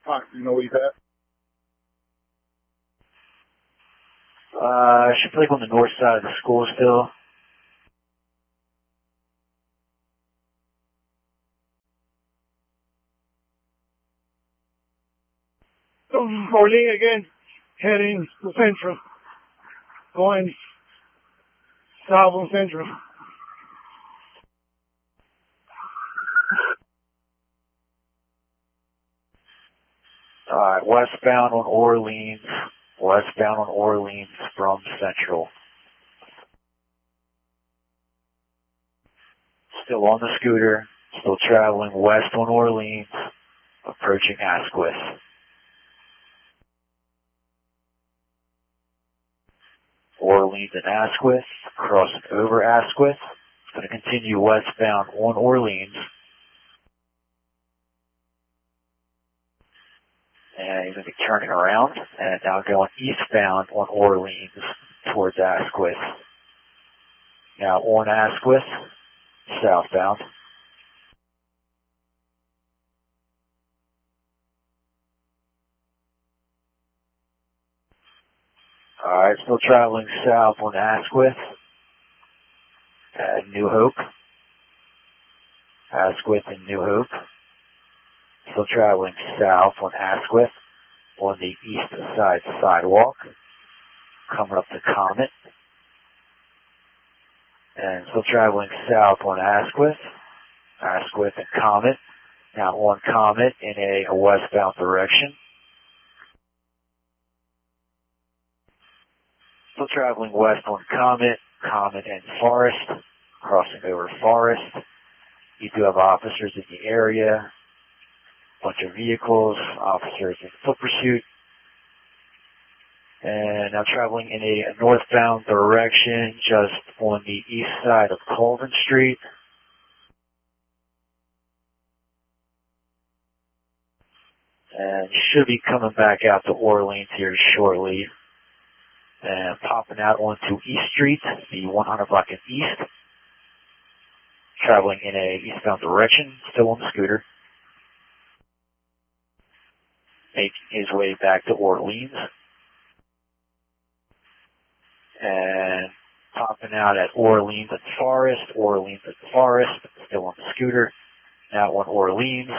Fox, you know where he's at? Should be like on the north side of the school still. Orlean again, heading to Central. Going south on Central. Alright, westbound on Orleans. Westbound on Orleans from Central. Still on the scooter. Still traveling west on Orleans. Approaching Asquith. Orleans and Asquith. Crossing over Asquith. Going to continue westbound on Orleans. And he's going to be turning around and now going eastbound on Orleans towards Asquith. Now on Asquith, southbound. Alright, still traveling south on Asquith at New Hope. Asquith and New Hope. Still traveling south on Asquith on the east side sidewalk. Coming up to Comet. And still traveling south on Asquith. Asquith and Comet. Now on Comet in a westbound direction. Still traveling west on Comet. Comet and Forest. Crossing over Forest. You do have officers in the area. Bunch of vehicles, officers in foot pursuit, and now traveling in a northbound direction just on the east side of Colvin Street. And should be coming back out to Orleans here shortly. And popping out onto East Street, the 100 block of East. Traveling in a eastbound direction, still on the scooter. Making his way back to Orleans. And popping out at Orleans and Forest, still on the scooter, now on Orleans.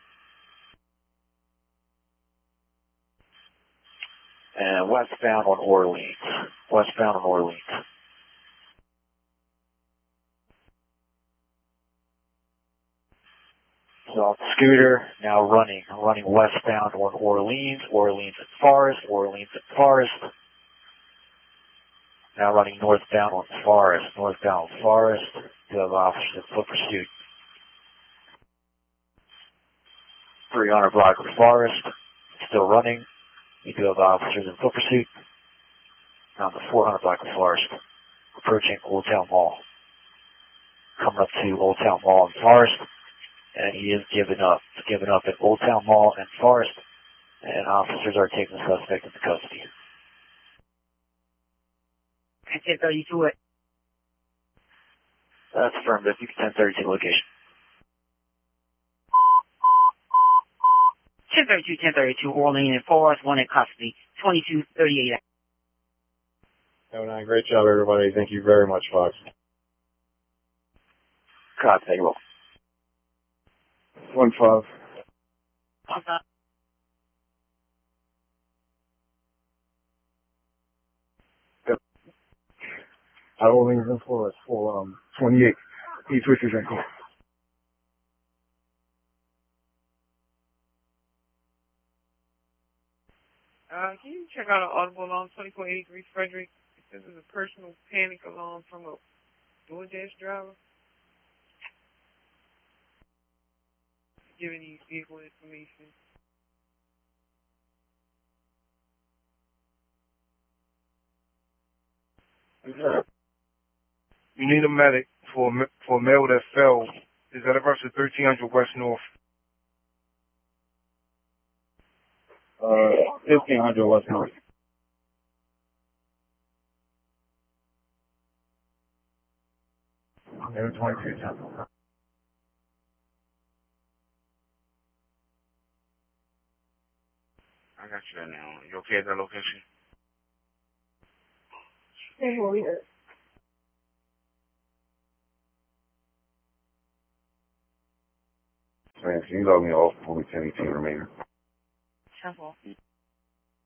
And westbound on Orleans. So off the scooter, now running westbound on Orleans and Forest. Now running northbound on Forest. To have officers in foot pursuit. 300 block of Forest, still running. You do have officers in foot pursuit. Now the 400 block of Forest, approaching Old Town Mall. Coming up to Old Town Mall and Forest. And he is given up at Old Town Mall and Forest, and officers are taking the suspect into custody. 1032 it. That's affirmative. You can 1032 location. 1032, Orleans and Forest, one in custody, 2238. 09, great job, everybody. Thank you very much, Fox. Copy, thank you well. 1-5. Yep. Out of Orleans and Forest for 28. East Richards and Cole. Can you check out an audible alarm 2483 Frederick? It says there's a personal panic alarm from a DoorDash driver. Giving you vehicle information. You need a medic for a male that fell. Is that across the 1300 West North? 1500 West North. They were 2210. I got you there now. You okay at that location? Hey, hold it. Man, can you log me off for me 10 remainder? Simple.